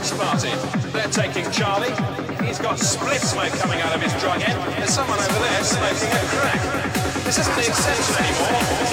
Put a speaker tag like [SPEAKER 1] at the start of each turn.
[SPEAKER 1] dance party. They're taking Charlie. He's got split smoke coming out of his drug end. There's someone over there smoking a crack. This isn't the exception anymore.